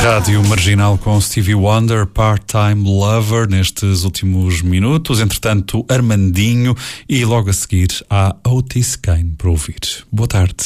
Rádio Marginal com Stevie Wonder, Part-Time Lover, nestes últimos minutos. Entretanto, Armandinho e logo a seguir há Otis Kane para ouvir. Boa tarde.